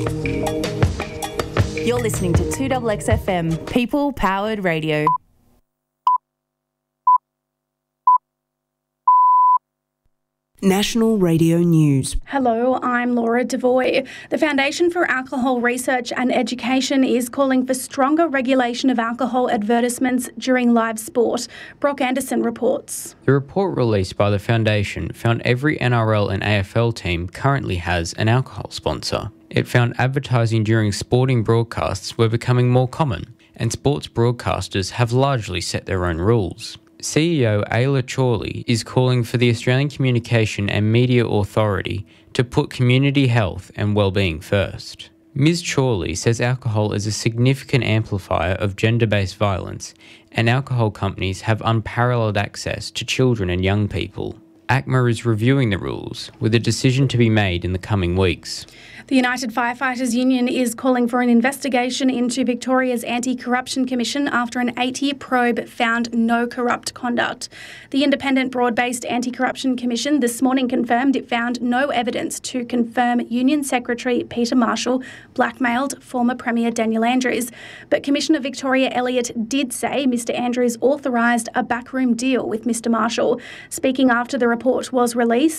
You're listening to 2XXFM, People Powered Radio. National Radio News. Hello, I'm Laura Devoy. The Foundation for Alcohol Research and Education is calling for stronger regulation of alcohol advertisements during live sport. Brock Anderson reports. The report released by the Foundation found every NRL and AFL team currently has an alcohol sponsor. It found advertising during sporting broadcasts were becoming more common, and sports broadcasters have largely set their own rules. CEO Ayla Chorley is calling for the Australian Communication and Media Authority to put community health and wellbeing first. Ms Chorley says alcohol is a significant amplifier of gender-based violence, and alcohol companies have unparalleled access to children and young people. ACMA is reviewing the rules, with a decision to be made in the coming weeks. The United Firefighters Union is calling for an investigation into Victoria's Anti-Corruption Commission after an 8-year probe found no corrupt conduct. The independent broad-based Anti-Corruption Commission this morning confirmed it found no evidence to confirm Union Secretary Peter Marshall blackmailed former Premier Daniel Andrews. But Commissioner Victoria Elliott did say Mr Andrews authorised a backroom deal with Mr Marshall. Speaking after the report was released,